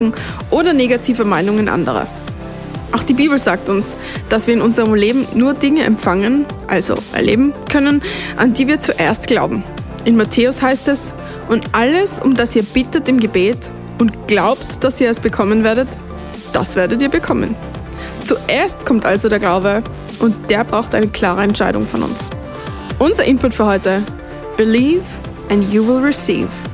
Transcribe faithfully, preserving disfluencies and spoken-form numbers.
oder negative Meinungen anderer. Auch die Bibel sagt uns, dass wir in unserem Leben nur Dinge empfangen, also erleben können, an die wir zuerst glauben. In Matthäus heißt es, und alles, um das ihr bittet im Gebet und glaubt, dass ihr es bekommen werdet, das werdet ihr bekommen. Zuerst kommt also der Glaube und der braucht eine klare Entscheidung von uns. Unser Input für heute: Believe and you will receive.